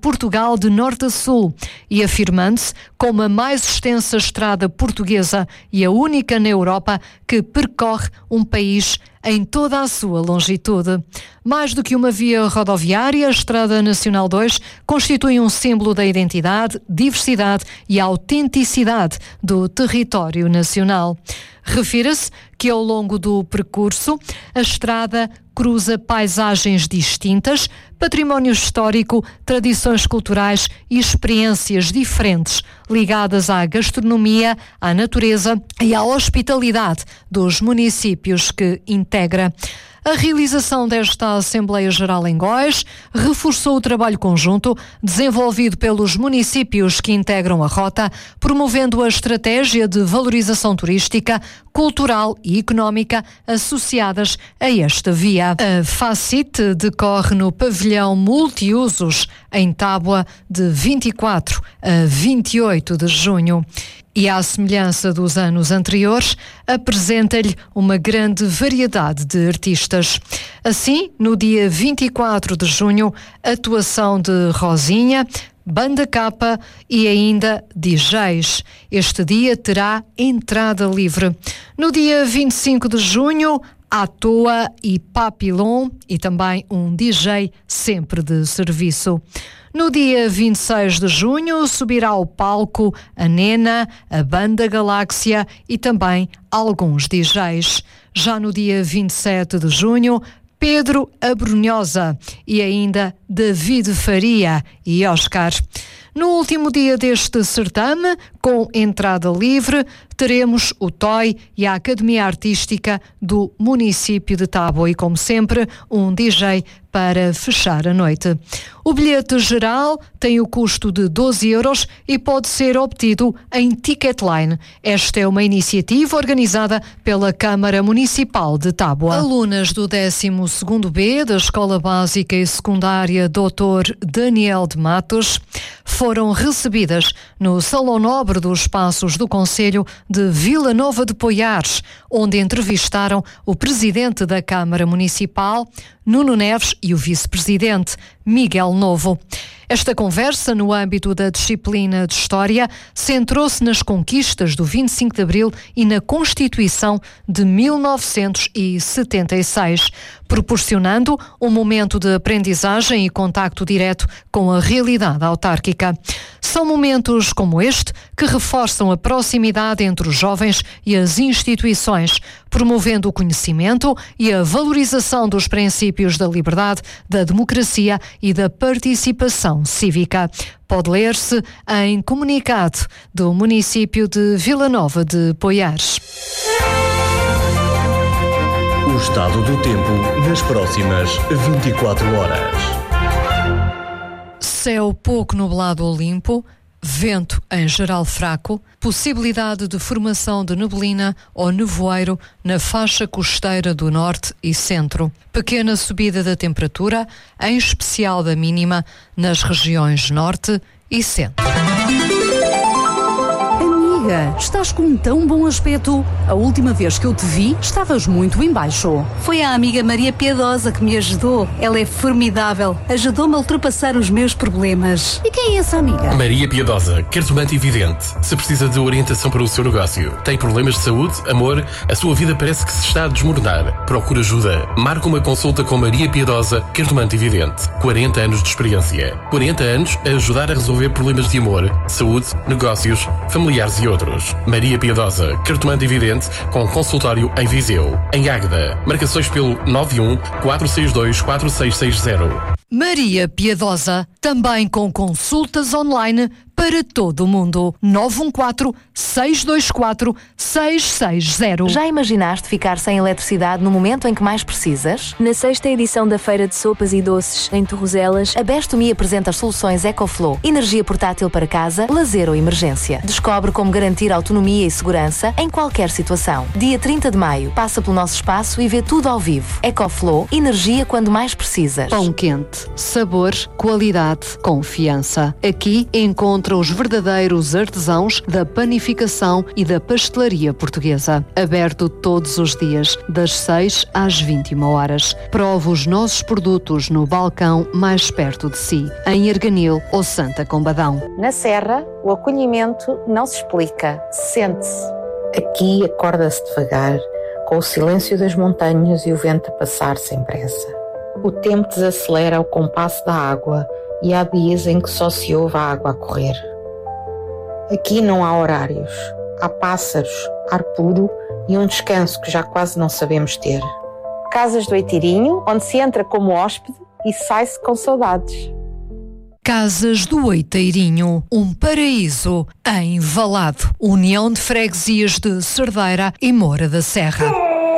Portugal de norte a sul e afirmando-se como a mais extensa estrada portuguesa e a única na Europa que percorre um país em toda a sua longitude. Mais do que uma via rodoviária, a Estrada Nacional 2 constitui um símbolo da identidade, diversidade e autenticidade do território nacional. Refira-se que ao longo do percurso a estrada cruza paisagens distintas, património histórico, tradições culturais e experiências diferentes ligadas à gastronomia, à natureza e à hospitalidade dos municípios que integra. A realização desta Assembleia Geral em Góis reforçou o trabalho conjunto desenvolvido pelos municípios que integram a rota, promovendo a estratégia de valorização turística, cultural e económica associadas a esta via. A FACIT decorre no pavilhão multiusos em Tábua de 24 a 28 de junho. E, à semelhança dos anos anteriores, apresenta-lhe uma grande variedade de artistas. Assim, no dia 24 de junho, atuação de Rosinha, Banda Capa e ainda DJs. Este dia terá entrada livre. No dia 25 de junho, à toa e Papillon e também um DJ sempre de serviço. No dia 26 de junho subirá ao palco a Nena, a Banda Galáxia e também alguns DJs. Já no dia 27 de junho, Pedro Abrunhosa e ainda David Faria e Oscar. No último dia deste certame, com entrada livre, teremos o TOI e a Academia Artística do município de Tábua e, como sempre, um DJ para fechar a noite. O bilhete geral tem o custo de 12 euros e pode ser obtido em Ticketline. Esta é uma iniciativa organizada pela Câmara Municipal de Tábua. Alunas do 12º B da Escola Básica e Secundária Dr. Daniel de Matos foram recebidas no Salão Nobre dos Passos do Concelho de Vila Nova de Poiares, onde entrevistaram o presidente da Câmara Municipal, Nuno Neves, e o vice-presidente, Miguel Novo. Esta conversa, no âmbito da disciplina de História, centrou-se nas conquistas do 25 de Abril e na Constituição de 1976, proporcionando um momento de aprendizagem e contacto direto com a realidade autárquica. São momentos como este que reforçam a proximidade entre os jovens e as instituições, promovendo o conhecimento e a valorização dos princípios da liberdade, da democracia e da participação cívica. Pode ler-se em comunicado do município de Vila Nova de Poiares. O estado do tempo nas próximas 24 horas. Céu pouco nublado ou limpo, vento em geral fraco, possibilidade de formação de neblina ou nevoeiro na faixa costeira do norte e centro. Pequena subida da temperatura, em especial da mínima, nas regiões norte e centro. Amiga, estás com um tão bom aspecto. A última vez que eu te vi, estavas muito em baixo. Foi a amiga Maria Piedosa que me ajudou. Ela é formidável. Ajudou-me a ultrapassar os meus problemas. E quem é essa amiga? Maria Piedosa, cartomante evidente. Se precisa de orientação para o seu negócio, tem problemas de saúde, amor, a sua vida parece que se está a desmoronar. Procura ajuda. Marca uma consulta com Maria Piedosa, cartomante evidente. 40 anos de experiência. 40 anos a ajudar a resolver problemas de amor, saúde, negócios, familiares e outros. Maria Piedosa, cartomante evidente, com consultório em Viseu. Em Águeda, marcações pelo 91 462 4660. Maria Piedosa, também com consultas online para todo o mundo. 914-624-660. Já imaginaste ficar sem eletricidade no momento em que mais precisas? Na 6ª edição da Feira de Sopas e Doces, em Torrozelas, a Best Me apresenta as soluções EcoFlow. Energia portátil para casa, lazer ou emergência. Descobre como garantir autonomia e segurança em qualquer situação. Dia 30 de maio, passa pelo nosso espaço e vê tudo ao vivo. EcoFlow, energia quando mais precisas. Pão quente, sabor, qualidade, confiança. Aqui encontra encontra os verdadeiros artesãos da panificação e da pastelaria portuguesa. Aberto todos os dias, das 6 às 21 horas. Prove os nossos produtos no balcão mais perto de si, em Arganil ou Santa Combadão. Na Serra, o acolhimento não se explica, sente-se. Aqui acorda-se devagar, com o silêncio das montanhas e o vento a passar sem pressa. O tempo desacelera ao compasso da água e há dias em que só se ouve a água a correr. Aqui não há horários, há pássaros, ar puro e um descanso que já quase não sabemos ter. Casas do Oitirinho, onde se entra como hóspede e sai-se com saudades. Casas do Oiteirinho, um paraíso em Valado. União de Freguesias de Cerdeira e Moura da Serra.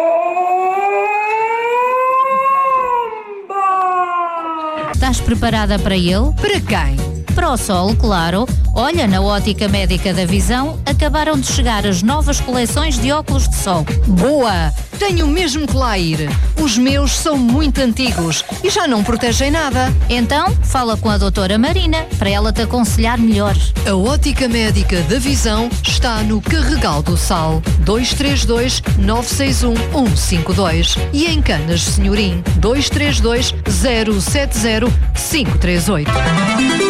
Estás preparada para ele? Para quem? Para o sol, claro. Olha, na Ótica Médica da Visão acabaram de chegar as novas coleções de óculos de sol. Boa! Tenho mesmo que lá ir. Os meus são muito antigos e já não protegem nada. Então, fala com a doutora Marina para ela te aconselhar melhor. A Ótica Médica da Visão está no Carregal do Sal, 232 961 152 e em Canas Senhorim, 232 070 538.